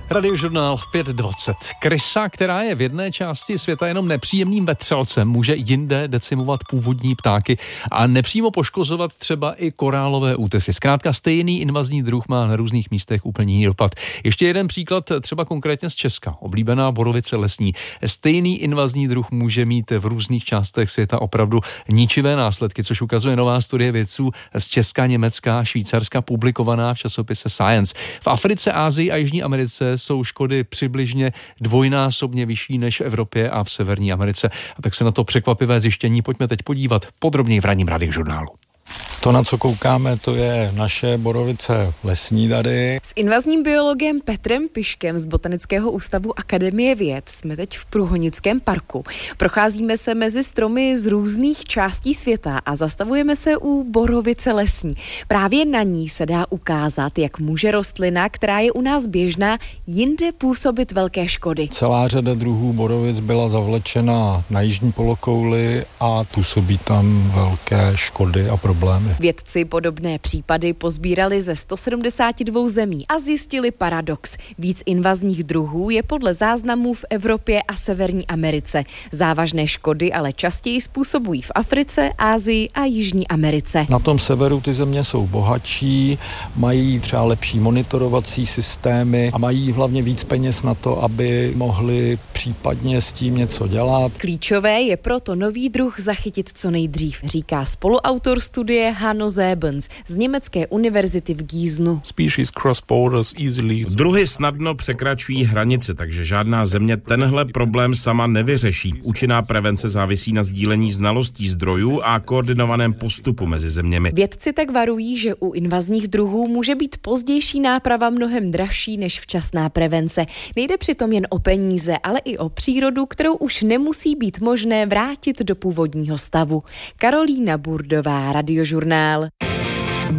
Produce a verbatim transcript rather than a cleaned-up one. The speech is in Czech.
Radiožurnál pět dvacet. Krysa, která je v jedné části světa jenom nepříjemným vetřelcem, může jinde decimovat původní ptáky a nepřímo poškozovat třeba i korálové útesy. Zkrátka stejný invazní druh má na různých místech úplně jiný dopad. Ještě jeden příklad, třeba konkrétně z Česka. Oblíbená borovice lesní. Stejný invazní druh může mít v různých částech světa opravdu ničivé následky, což ukazuje nová studie vědců z Česka, Německa a Švýcarska, publikovaná v časopise Science. V Africe, Asii a Jižní Americe jsou škody přibližně dvojnásobně vyšší než v Evropě a v Severní Americe. A tak se na to překvapivé zjištění pojďme teď podívat podrobněji v ranním radiožurnálu. To, na co koukáme, to je naše borovice lesní tady. S invazním biologem Petrem Piškem z Botanického ústavu Akademie věd jsme teď v Průhonickém parku. Procházíme se mezi stromy z různých částí světa a zastavujeme se u borovice lesní. Právě na ní se dá ukázat, jak může rostlina, která je u nás běžná, jinde působit velké škody. Celá řada druhů borovic byla zavlečena na jižní polokouli a působí tam velké škody a problémy. Vědci podobné případy pozbírali ze sto sedmdesát dva zemí a zjistili paradox. Víc invazních druhů je podle záznamů v Evropě a Severní Americe. Závažné škody ale častěji způsobují v Africe, Asii a Jižní Americe. Na tom severu ty země jsou bohatší, mají třeba lepší monitorovací systémy a mají hlavně víc peněz na to, aby mohli případně s tím něco dělat. Klíčové je proto nový druh zachytit co nejdřív, říká spoluautor studie Hanno Sebens z německé univerzity v Gíznu. Druhy snadno překračují hranice, takže žádná země tenhle problém sama nevyřeší. Účinná prevence závisí na sdílení znalostí zdrojů a koordinovaném postupu mezi zeměmi. Vědci tak varují, že u invazních druhů může být pozdější náprava mnohem dražší než včasná prevence. Nejde přitom jen o peníze, ale i o přírodu, kterou už nemusí být možné vrátit do původního stavu. Karolína Burdová, Radiožurnál.